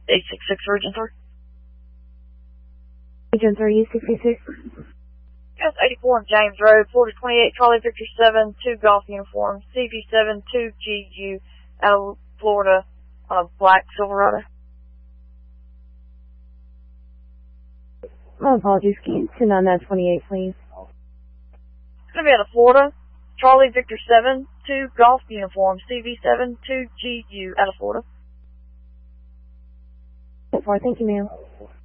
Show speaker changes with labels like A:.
A: 866 Region 3.
B: Region 3, U66.
A: Yes, 84 on James Road, Florida 28, Charlie Victor 7, 2 golf uniform, CV7, 2GU, out of Florida, black Silverado.
B: My apologies, can you send on that 28, please?
A: It's going to be out of Florida, Charlie Victor 7, 2 golf uniform, CV7, 2GU, out of Florida.
B: Thank you, ma'am.